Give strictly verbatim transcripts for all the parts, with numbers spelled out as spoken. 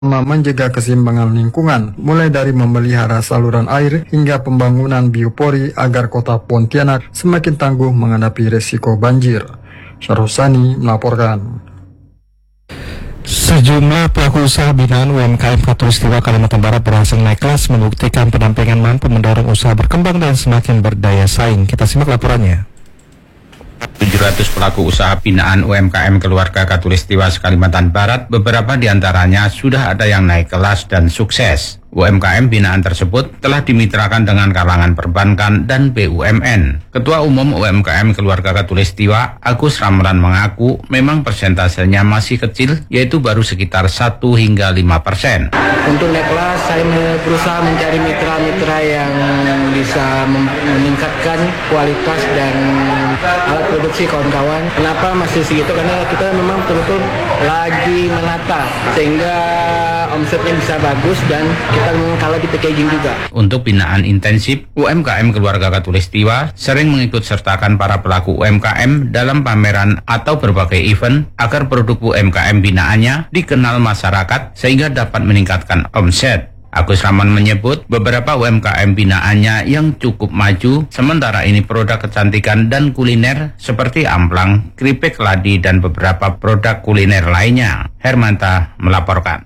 menjaga keseimbangan lingkungan, mulai dari memelihara saluran air hingga pembangunan biopori agar kota Pontianak semakin tangguh menghadapi resiko banjir. Syarhusani melaporkan. Sejumlah pelaku usaha binaan U M K M Khatulistiwa Kalimantan Barat berhasil naik kelas membuktikan pendampingan mampu mendorong usaha berkembang dan semakin berdaya saing. Kita simak laporannya. tujuh ratus pelaku usaha binaan U M K M Keluarga Khatulistiwa Kalimantan Barat, beberapa diantaranya sudah ada yang naik kelas dan sukses. U M K M binaan tersebut telah dimitrakan dengan kalangan perbankan dan B U M N. Ketua Umum U M K M Keluarga Khatulistiwa, Agus Ramlan mengaku memang persentasenya masih kecil, yaitu baru sekitar satu hingga lima persen. Untuk naik kelas, saya berusaha mencari mitra-mitra yang bisa meningkatkan kualitas dan alat produksi kawan-kawan. Kenapa masih segitu? Karena kita memang betul-betul lagi menata, sehingga omsetnya bisa bagus dan kita memang kalah di packaging juga. Untuk binaan intensif, U M K M Keluarga Khatulistiwa sering mengikut sertakan para pelaku U M K M dalam pameran atau berbagai event agar produk U M K M binaannya dikenal masyarakat sehingga dapat meningkatkan omset. Agus Rahman menyebut beberapa U M K M binaannya yang cukup maju, sementara ini produk kecantikan dan kuliner seperti amplang, keripik keladi, dan beberapa produk kuliner lainnya. Hermanta melaporkan.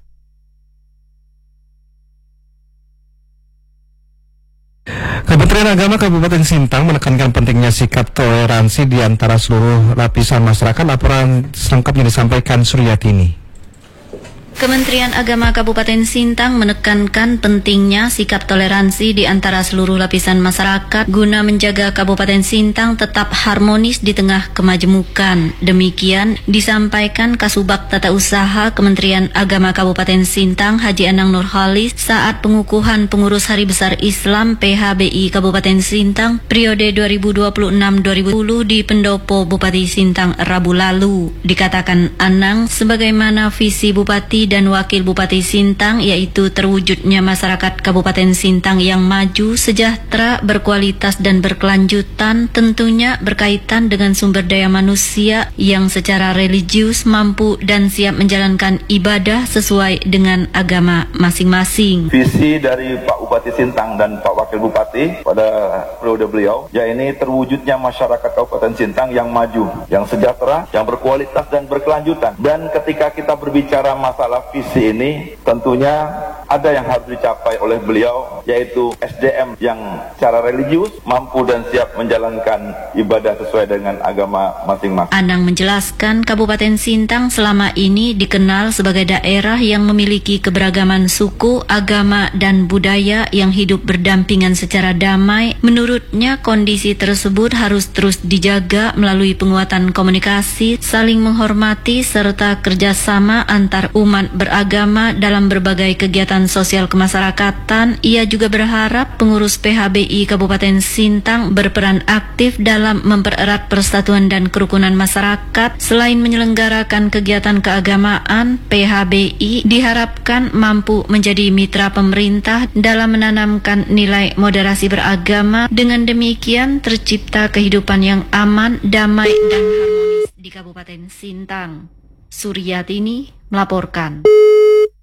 Kementerian Agama Kabupaten Sintang menekankan pentingnya sikap toleransi di antara seluruh lapisan masyarakat. Laporan selengkapnya disampaikan Suryatini. Kementerian Agama Kabupaten Sintang menekankan pentingnya sikap toleransi di antara seluruh lapisan masyarakat guna menjaga Kabupaten Sintang tetap harmonis di tengah kemajemukan. Demikian disampaikan Kasubag Tata Usaha Kementerian Agama Kabupaten Sintang Haji Anang Nurhalis saat pengukuhan pengurus Hari Besar Islam P H B I Kabupaten Sintang periode dua ribu dua puluh enam sampai dua ribu dua puluh di Pendopo Bupati Sintang Rabu lalu. Dikatakan Anang sebagaimana visi Bupati dan Wakil Bupati Sintang, yaitu terwujudnya masyarakat Kabupaten Sintang yang maju, sejahtera, berkualitas dan berkelanjutan, tentunya berkaitan dengan sumber daya manusia yang secara religius mampu dan siap menjalankan ibadah sesuai dengan agama masing-masing. Visi dari Pak Bupati Sintang dan Pak Wakil Bupati pada periode beliau, ya ini terwujudnya masyarakat Kabupaten Sintang yang maju, yang sejahtera, yang berkualitas dan berkelanjutan. Dan ketika kita berbicara masalah visi ini, tentunya ada yang harus dicapai oleh beliau, yaitu S D M yang secara religius mampu dan siap menjalankan ibadah sesuai dengan agama masing-masing. Anang menjelaskan Kabupaten Sintang selama ini dikenal sebagai daerah yang memiliki keberagaman suku, agama, dan budaya yang hidup berdampingan secara damai. Menurutnya kondisi tersebut harus terus dijaga melalui penguatan komunikasi, saling menghormati, serta kerjasama antar umat beragama dalam berbagai kegiatan sosial kemasyarakatan. Ia juga berharap pengurus P H B I Kabupaten Sintang berperan aktif dalam mempererat persatuan dan kerukunan masyarakat. Selain menyelenggarakan kegiatan keagamaan, P H B I diharapkan mampu menjadi mitra pemerintah dalam menanamkan nilai moderasi beragama. Dengan demikian tercipta kehidupan yang aman, damai, dan harmonis di Kabupaten Sintang. Suryatini melaporkan.